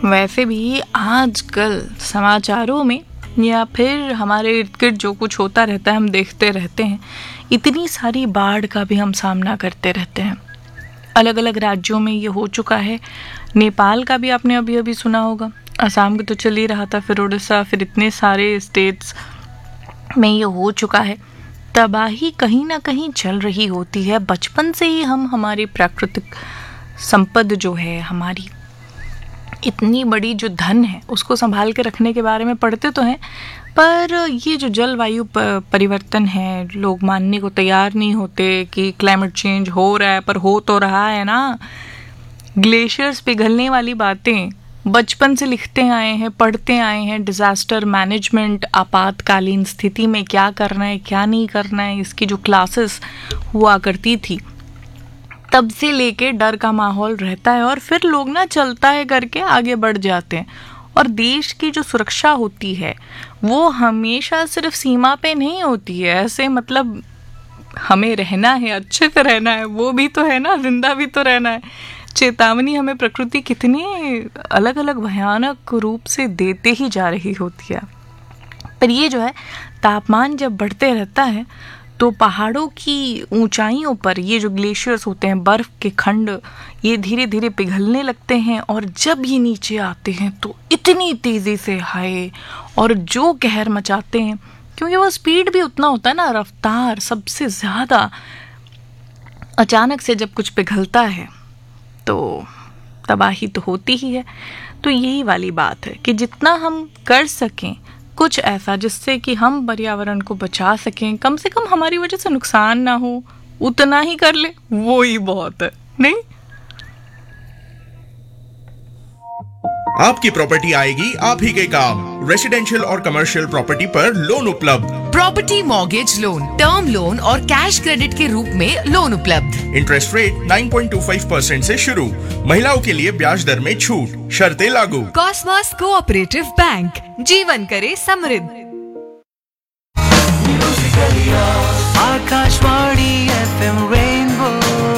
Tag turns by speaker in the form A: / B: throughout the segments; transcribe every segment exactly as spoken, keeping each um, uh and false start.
A: वैसे भी आजकल समाचारों में या फिर हमारे इर्द गिर्द जो कुछ होता रहता है हम देखते रहते हैं। इतनी सारी बाढ़ का भी हम सामना करते रहते हैं। अलग अलग राज्यों में ये हो चुका है। नेपाल का भी आपने अभी अभी सुना होगा। असम का तो चल ही रहा था, फिर उड़ीसा, फिर इतने सारे स्टेट्स में ये हो चुका है। तबाही कहीं ना कहीं चल रही होती है। बचपन से ही हम हमारी प्राकृतिक संपदा जो है, हमारी इतनी बड़ी जो धन है, उसको संभाल के रखने के बारे में पढ़ते तो हैं, पर ये जो जलवायु परिवर्तन है, लोग मानने को तैयार नहीं होते कि क्लाइमेट चेंज हो रहा है, पर हो तो रहा है ना। ग्लेशियर्स पिघलने वाली बातें बचपन से लिखते आए हैं, पढ़ते आए हैं। डिज़ास्टर मैनेजमेंट, आपातकालीन स्थिति में क्या करना है, क्या नहीं करना है, इसकी जो क्लासेस हुआ करती थी, तब से लेके डर का माहौल रहता है। और फिर लोग ना चलता है करके आगे बढ़ जाते हैं। और देश की जो सुरक्षा होती है वो हमेशा सिर्फ सीमा पे नहीं होती है। ऐसे मतलब हमें रहना है, अच्छे से रहना है, वो भी तो है ना, जिंदा भी तो रहना है। चेतावनी हमें प्रकृति कितनी अलग अलग भयानक रूप से देते ही जा रही होती है। पर ये जो है, तापमान जब बढ़ते रहता है तो पहाड़ों की ऊंचाइयों पर ये जो ग्लेशियर्स होते हैं, बर्फ के खंड, ये धीरे धीरे पिघलने लगते हैं। और जब ये नीचे आते हैं तो इतनी तेज़ी से, हाय, और जो कहर मचाते हैं, क्योंकि वो स्पीड भी उतना होता है ना, रफ्तार सबसे ज़्यादा। अचानक से जब कुछ पिघलता है तो तबाही तो होती ही है। तो यही वाली बात है कि जितना हम कर सकें कुछ ऐसा जिससे कि हम पर्यावरण को बचा सकें, कम से कम हमारी वजह से नुकसान ना हो, उतना ही कर ले, वो ही बहुत है, नहीं?
B: आपकी प्रॉपर्टी आएगी आप ही के काम। रेसिडेंशियल और कमर्शियल प्रॉपर्टी पर लोन उपलब्ध।
C: Property mortgage loan, term loan और कैश क्रेडिट के रूप में लोन उपलब्ध।
B: इंटरेस्ट रेट नौ पॉइंट दो पाँच परसेंट से शुरू। महिलाओं के लिए ब्याज दर में छूट, शर्तें लागू।
C: कॉसमॉस कोऑपरेटिव बैंक, जीवन करे समृद्ध।
D: Akashvani FM rainbow.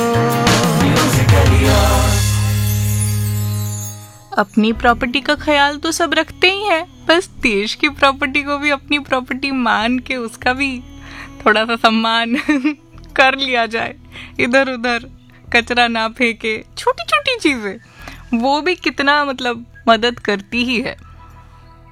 A: अपनी प्रॉपर्टी का ख्याल तो सब रखते ही हैं, बस देश की प्रॉपर्टी को भी अपनी प्रॉपर्टी मान के उसका भी थोड़ा सा सम्मान कर लिया जाए। इधर उधर कचरा ना फेंके, छोटी छोटी चीजें वो भी कितना मतलब मदद करती ही है।